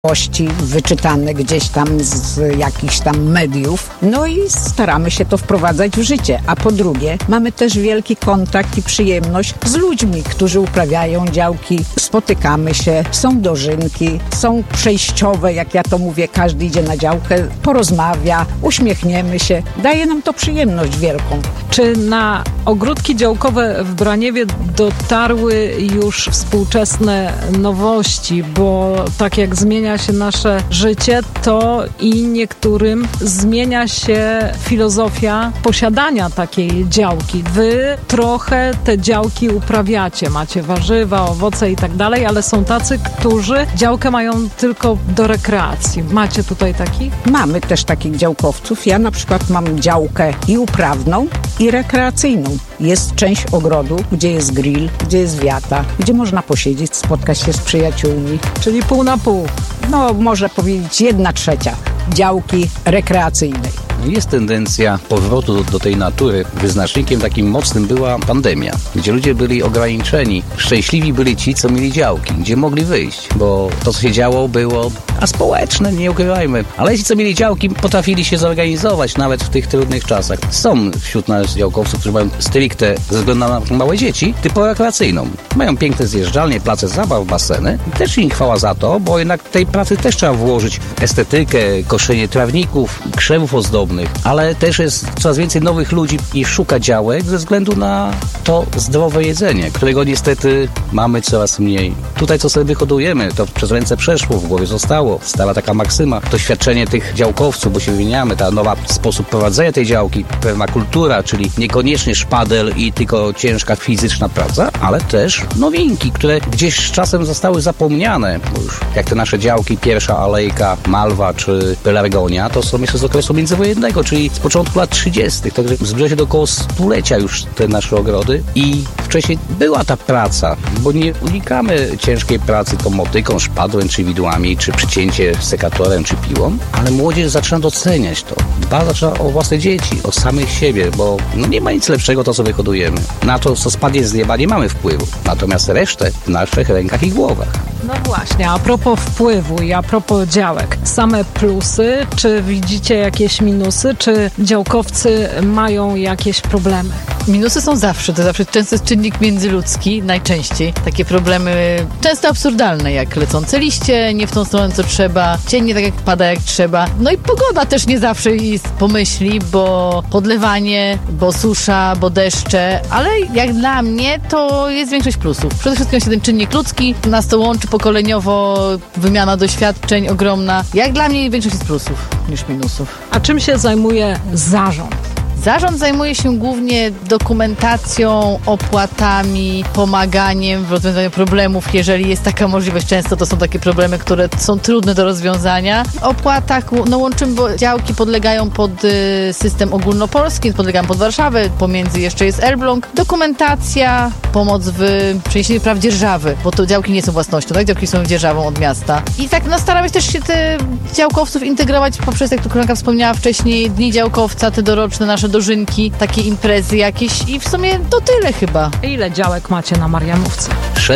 wyczytane gdzieś tam z jakichś tam mediów. No i staramy się to wprowadzać w życie. A po drugie, mamy też wielki kontakt i przyjemność z ludźmi, którzy uprawiają działki. Spotykamy się, są dożynki, są przejściowe, jak ja to mówię, każdy idzie na działkę, porozmawia, uśmiechniemy się. Daje nam to przyjemność wielką. Czy na ogródki działkowe w Braniewie dotarły już współczesne nowości? Bo tak jak zmienia się nasze życie, to i niektórym zmienia się filozofia posiadania takiej działki. Wy trochę te działki uprawiacie, macie warzywa, owoce i tak dalej, ale są tacy, którzy działkę mają tylko do rekreacji. Macie tutaj takich? Mamy też takich działkowców. Ja na przykład mam działkę i uprawną, i rekreacyjną. Jest część ogrodu, gdzie jest grill, gdzie jest wiata, gdzie można posiedzieć, spotkać się z przyjaciółmi. Czyli pół na pół. No, można powiedzieć 1/3 działki rekreacyjnej. Jest tendencja powrotu do tej natury. Wyznacznikiem takim mocnym była pandemia, gdzie ludzie byli ograniczeni. Szczęśliwi byli ci, co mieli działki, gdzie mogli wyjść, bo to, co się działo, było aspołeczne, nie ukrywajmy. Ale ci, co mieli działki, potrafili się zorganizować nawet w tych trudnych czasach. Są wśród nas działkowców, którzy mają stricte, ze względu na małe dzieci, typu rekreacyjną. Mają piękne zjeżdżalnie, place zabaw, baseny. I też im chwała za to, bo jednak tej pracy też trzeba włożyć w estetykę, koszenie trawników, krzewów ozdobnych. Ale też jest coraz więcej nowych ludzi i szuka działek ze względu na to zdrowe jedzenie, którego niestety mamy coraz mniej. Tutaj co sobie wyhodujemy, to przez ręce przeszło, w głowie zostało. Stara taka maksyma. Doświadczenie tych działkowców, bo się wymieniamy, ta nowa sposób prowadzenia tej działki, permakultura, czyli niekoniecznie szpadel i tylko ciężka fizyczna praca, ale też nowinki, które gdzieś z czasem zostały zapomniane. Bo już jak te nasze działki, pierwsza alejka, malwa czy pelargonia, to są jeszcze z okresu międzywojennego, czyli z początku lat 30. Także zbliża się do około stulecia już te nasze ogrody i wcześniej była ta praca, bo nie unikamy ciężkiej pracy tą motyką, szpadłem, czy widłami, czy przycięcie sekatorem, czy piłą, ale młodzież zaczyna doceniać to. Dba zaczyna o własne dzieci, o samych siebie, bo nie ma nic lepszego to, co wyhodujemy. Na to, co spadnie z nieba, nie mamy wpływu. Natomiast resztę w naszych rękach i głowach. No właśnie, a propos wpływu i a propos działek. Same plusy, czy widzicie jakieś minusy, czy działkowcy mają jakieś problemy? Minusy są zawsze, to zawsze często jest czynnik międzyludzki, najczęściej. Takie problemy często absurdalne, jak lecące liście, nie w tą stronę co trzeba, cień nie tak jak pada jak trzeba. No i pogoda też nie zawsze jest pomyśli, bo podlewanie, bo susza, bo deszcze, ale jak dla mnie to jest większość plusów. Przede wszystkim jest ten czynnik ludzki, nas to łączy pokoleniowo, wymiana doświadczeń ogromna. Jak dla mnie większość jest plusów niż minusów. A czym się zajmuje zarząd? Zarząd zajmuje się głównie dokumentacją, opłatami, pomaganiem w rozwiązaniu problemów, jeżeli jest taka możliwość. Często to są takie problemy, które są trudne do rozwiązania. W opłatach łączymy, bo działki podlegają pod system ogólnopolski, podlegają pod Warszawę, pomiędzy jeszcze jest Elbląg. Dokumentacja, pomoc w przeniesieniu praw dzierżawy, bo to działki nie są własnością, tak? Działki są dzierżawą od miasta. I tak staramy się też się te działkowców integrować poprzez, jak tu koleżanka wspomniała wcześniej, dni działkowca, te doroczne nasze dożynki, takie imprezy jakieś i w sumie to tyle chyba. Ile działek macie na Marianówce?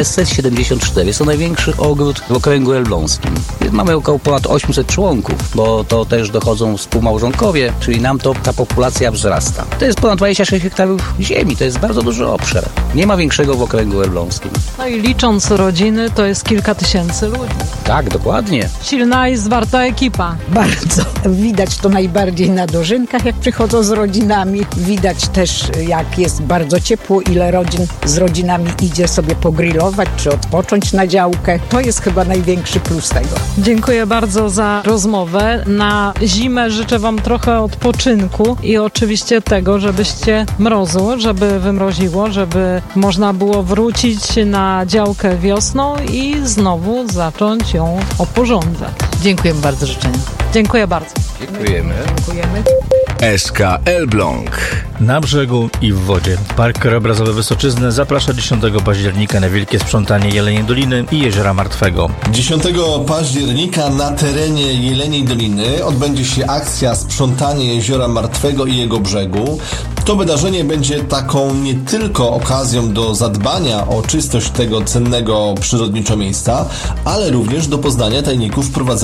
674. Jest to największy ogród w okręgu elbląskim. Mamy około ponad 800 członków, bo to też dochodzą współmałżonkowie, czyli nam to ta populacja wzrasta. To jest ponad 26 hektarów ziemi, to jest bardzo duży obszar. Nie ma większego w okręgu elbląskim. No i licząc rodziny, to jest kilka tysięcy ludzi. Tak, dokładnie. Silna i zwarta ekipa. Bardzo. Widać to najbardziej na dożynkach, jak przychodzą z rodzinami. Widać też, jak jest bardzo ciepło, ile rodzin z rodzinami idzie sobie pogrillować, czy odpocząć na działkę. To jest chyba największy plus tego. Dziękuję bardzo za rozmowę. Na zimę życzę wam trochę odpoczynku i oczywiście tego, żebyście mrozu, żeby wymroziło, żeby można było wrócić na działkę wiosną i znowu zacząć ją oporządzać. Dziękujemy bardzo, życzenia. Dziękuję bardzo. Dziękujemy. Dziękujemy. SK Elbląg. Na brzegu i w wodzie. Park Krajobrazowy Wysoczyzny zaprasza 10 października na wielkie sprzątanie Jeleniej Doliny i Jeziora Martwego. 10 października na terenie Jeleniej Doliny odbędzie się akcja Sprzątanie Jeziora Martwego i jego brzegu. To wydarzenie będzie taką nie tylko okazją do zadbania o czystość tego cennego przyrodniczo miejsca, ale również do poznania tajników prowadzenia